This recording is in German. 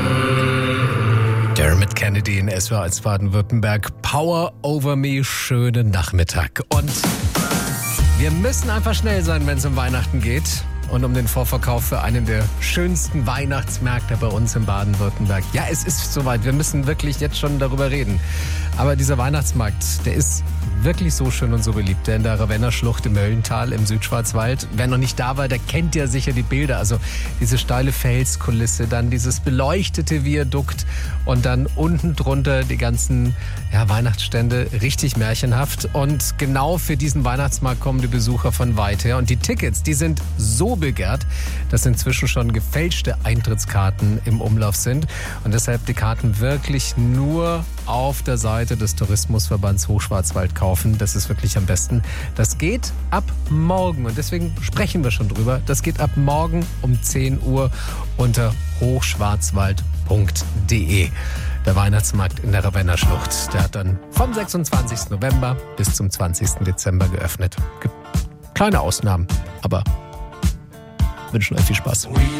Dermot Kennedy in SWR als Baden-Württemberg. Power over me, schönen Nachmittag. Und wir müssen einfach schnell sein, wenn es um Weihnachten geht. Und um den Vorverkauf für einen der schönsten Weihnachtsmärkte bei uns in Baden-Württemberg. Ja, es ist soweit. Wir müssen wirklich jetzt schon darüber reden. Aber dieser Weihnachtsmarkt, der ist wirklich so schön und so beliebt. Der in der Ravenner Schlucht im Möllental im Südschwarzwald. Wer noch nicht da war, der kennt ja sicher die Bilder. Also diese steile Felskulisse, dann dieses beleuchtete Viadukt und dann unten drunter die ganzen Weihnachtsstände. Richtig märchenhaft. Und genau für diesen Weihnachtsmarkt kommen die Besucher von weit her. Und die Tickets, die sind so begehrt, dass inzwischen schon gefälschte Eintrittskarten im Umlauf sind. Und deshalb die Karten wirklich nur auf der Seite des Tourismusverbands Hochschwarzwald kaufen. Das ist wirklich am besten. Das geht ab morgen und deswegen sprechen wir schon drüber. Das geht ab morgen um 10 Uhr unter hochschwarzwald.de. Der Weihnachtsmarkt in der Ravenner Schlucht. Der hat dann vom 26. November bis zum 20. Dezember geöffnet. Gibt kleine Ausnahmen, aber wünschen euch viel Spaß.